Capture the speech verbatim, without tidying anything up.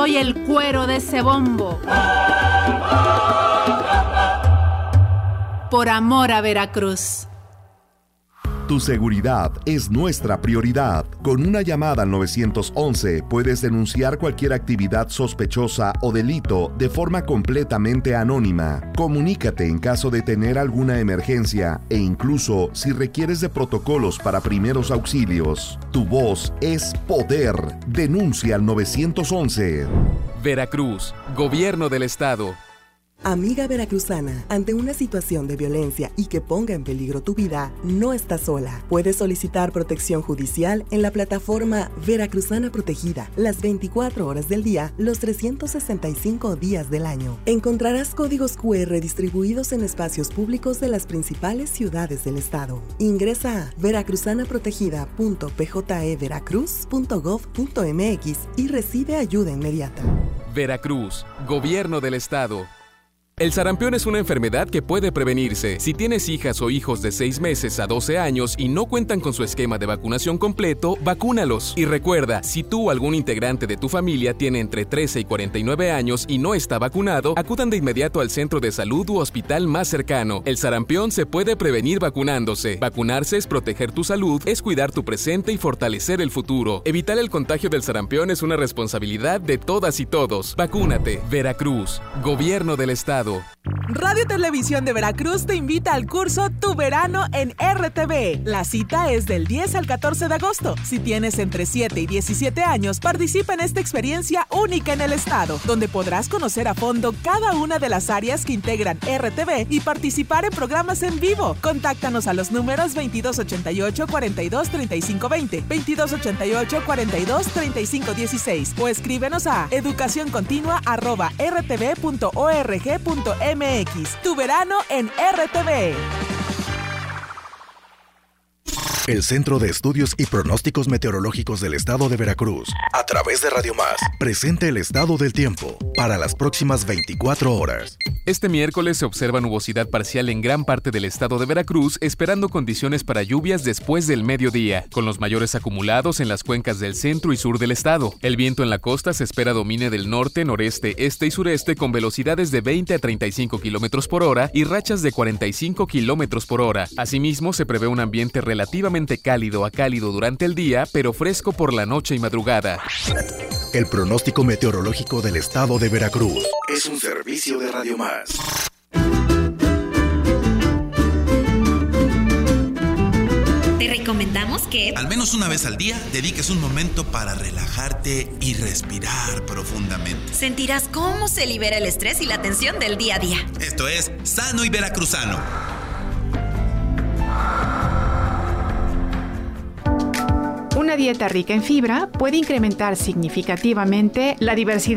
soy el cuero de ese bombo. Por amor a Veracruz. Tu seguridad es nuestra prioridad. Con una llamada al nueve once puedes denunciar cualquier actividad sospechosa o delito de forma completamente anónima. Comunícate en caso de tener alguna emergencia e incluso si requieres de protocolos para primeros auxilios. Tu voz es poder. Denuncia al nueve once. Veracruz, Gobierno del Estado. Amiga veracruzana, ante una situación de violencia y que ponga en peligro tu vida, no estás sola. Puedes solicitar protección judicial en la plataforma Veracruzana Protegida, las veinticuatro horas del día, los trescientos sesenta y cinco días del año. Encontrarás códigos cu erre distribuidos en espacios públicos de las principales ciudades del estado. Ingresa a veracruzanaprotegida punto p j e veracruz punto gov punto m x y recibe ayuda inmediata. Veracruz, Gobierno del Estado. El sarampión es una enfermedad que puede prevenirse. Si tienes hijas o hijos de seis meses a doce años y no cuentan con su esquema de vacunación completo, vacúnalos. Y recuerda, si tú o algún integrante de tu familia tiene entre trece y cuarenta y nueve años y no está vacunado, acudan de inmediato al centro de salud u hospital más cercano. El sarampión se puede prevenir vacunándose. Vacunarse es proteger tu salud, es cuidar tu presente y fortalecer el futuro. Evitar el contagio del sarampión es una responsabilidad de todas y todos. Vacúnate. Veracruz, Gobierno del Estado. Radio Televisión de Veracruz te invita al curso Tu Verano en erre te ve. La cita es del diez al catorce de agosto. Si tienes entre siete y diecisiete años, participa en esta experiencia única en el estado, donde podrás conocer a fondo cada una de las áreas que integran erre te ve y participar en programas en vivo. Contáctanos a los números veintidós ochenta y ocho, cuarenta y dos, treinta y cinco veinte, veintidós ochenta y ocho, cuarenta y dos, treinta y cinco dieciséis o escríbenos a educacioncontinua arroba erre te ve punto org punto m x. Tu verano en erre te ve. El Centro de Estudios y Pronósticos Meteorológicos del Estado de Veracruz, a través de Radio Más, presenta el estado del tiempo para las próximas veinticuatro horas. Este miércoles se observa nubosidad parcial en gran parte del estado de Veracruz, esperando condiciones para lluvias después del mediodía, con los mayores acumulados en las cuencas del centro y sur del estado. El viento en la costa se espera domine del norte, noreste, este y sureste con velocidades de veinte a treinta y cinco kilómetros por hora y rachas de cuarenta y cinco kilómetros por hora. Asimismo, se prevé un ambiente relativamente cálido a cálido durante el día, pero fresco por la noche y madrugada. El pronóstico meteorológico del estado de Veracruz es un servicio de Radio Más. Te recomendamos que, al menos una vez al día, dediques un momento para relajarte y respirar profundamente. Sentirás cómo se libera el estrés y la tensión del día a día. Esto es Sano y Veracruzano. Una dieta rica en fibra puede incrementar significativamente la diversidad